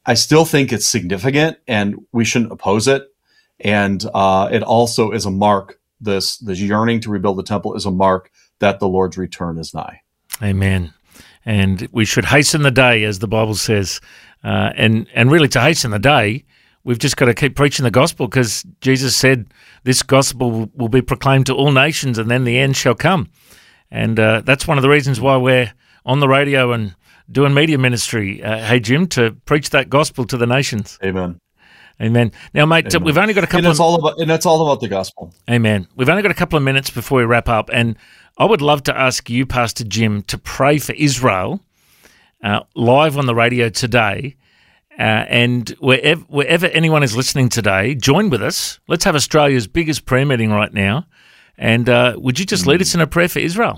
I still think it's significant, and we shouldn't oppose it. And it also is a mark. This yearning to rebuild the temple is a mark that the Lord's return is nigh. Amen. And we should hasten the day, as the Bible says. And really, to hasten the day, we've just got to keep preaching the gospel, because Jesus said this gospel will be proclaimed to all nations, and then the end shall come. And that's one of the reasons why we're on the radio and doing media ministry, hey, Jim, to preach that gospel to the nations. Amen. Amen. Now, mate, Amen. We've only got a couple and that's all about the gospel. Amen. We've only got a couple of minutes before we wrap up, and I would love to ask you, Pastor Jim, to pray for Israel live on the radio today. And wherever anyone is listening today, join with us. Let's have Australia's biggest prayer meeting right now. And would you just lead us in a prayer for Israel?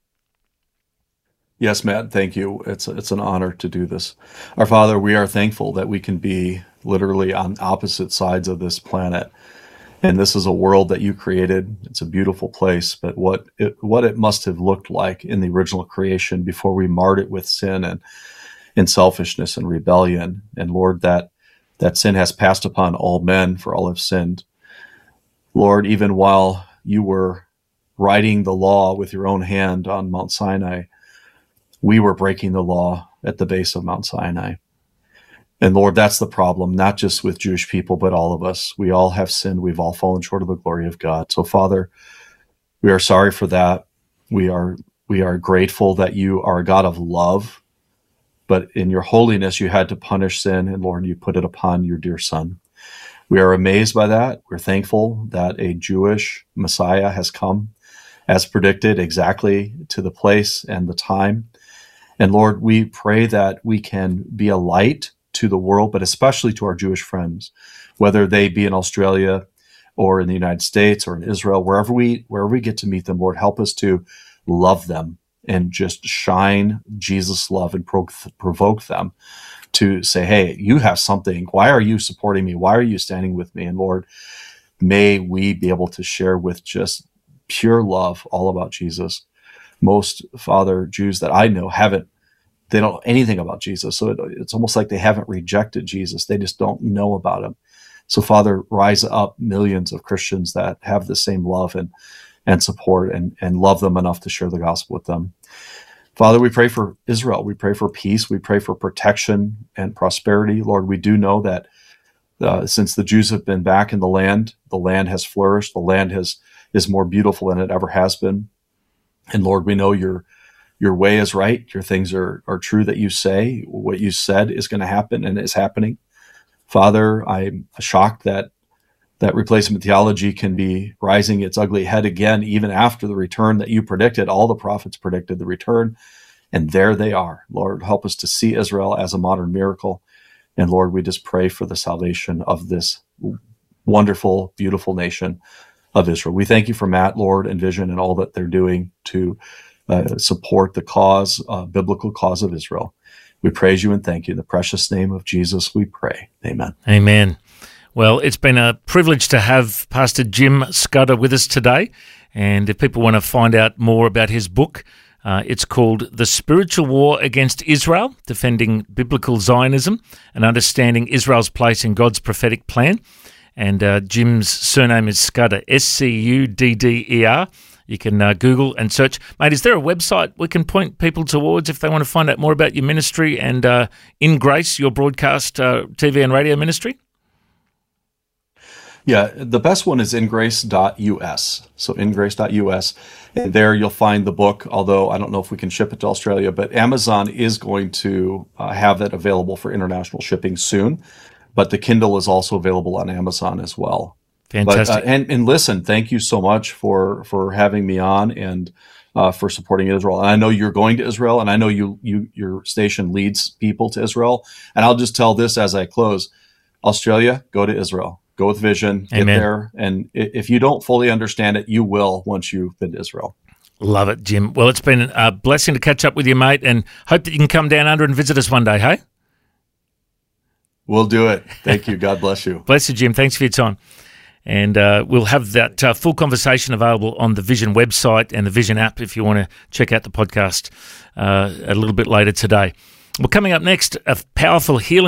Yes, Matt, thank you. It's an honor to do this. Our Father, we are thankful that we can be literally on opposite sides of this planet. And this is a world that you created. It's a beautiful place, but what it must have looked like in the original creation before we marred it with sin and selfishness and rebellion. And Lord, that sin has passed upon all men, for all have sinned. Lord, even while you were writing the law with your own hand on Mount Sinai, we were breaking the law at the base of Mount Sinai. And Lord, that's the problem, not just with Jewish people, but all of us. We all have sinned. We've all fallen short of the glory of God. So Father, we are sorry for that. We are grateful that you are a God of love, but in your holiness, you had to punish sin. And Lord, you put it upon your dear Son. We are amazed by that. We're thankful that a Jewish Messiah has come as predicted, exactly to the place and the time. And Lord, we pray that we can be a light to the world, but especially to our Jewish friends, whether they be in Australia or in the United States or in Israel, wherever we get to meet them. Lord, help us to love them and just shine Jesus' love and provoke them to say, hey, you have something. Why are you supporting me? Why are you standing with me? And Lord, may we be able to share with just pure love all about Jesus. Most, Father, Jews that I know they don't know anything about Jesus. So it's almost like they haven't rejected Jesus. They just don't know about him. So Father, rise up millions of Christians that have the same love and support and love them enough to share the gospel with them. Father, we pray for Israel. We pray for peace. We pray for protection and prosperity. Lord, we do know that since the Jews have been back in the land has flourished. The land is more beautiful than it ever has been. And Lord, we know your way is right. Your things are true that you say. What you said is going to happen and is happening. Father, I'm shocked that replacement theology can be rising its ugly head again, even after the return that you predicted. All the prophets predicted the return, and there they are. Lord, help us to see Israel as a modern miracle. And Lord, we just pray for the salvation of this wonderful, beautiful nation of Israel. We thank you for Matt, Lord, and Vision and all that they're doing to support the biblical cause of Israel. We praise you and thank you. In the precious name of Jesus, we pray. Amen. Amen. Well, it's been a privilege to have Pastor Jim Scudder with us today. And if people want to find out more about his book, it's called The Spiritual War Against Israel, Defending Biblical Zionism and Understanding Israel's Place in God's Prophetic Plan. And Jim's surname is Scudder, Scudder. You can Google and search. Mate, is there a website we can point people towards if they want to find out more about your ministry and In Grace, your broadcast TV and radio ministry? Yeah, the best one is ingrace.us. So ingrace.us. And there you'll find the book, although I don't know if we can ship it to Australia, but Amazon is going to have that available for international shipping soon. But the Kindle is also available on Amazon as well. Fantastic. But, and listen, thank you so much for having me on and for supporting Israel. And I know you're going to Israel, and I know your station leads people to Israel. And I'll just tell this as I close. Australia, go to Israel. Go with Vision, get Amen. there. And if you don't fully understand it, you will once you've been to Israel. Love it, Jim. Well, it's been a blessing to catch up with you, mate, and hope that you can come down under and visit us one day, hey? We'll do it. Thank you. God bless you. Bless you, Jim. Thanks for your time. And we'll have that full conversation available on the Vision website and the Vision app if you want to check out the podcast a little bit later today. Well, coming up next, a powerful healing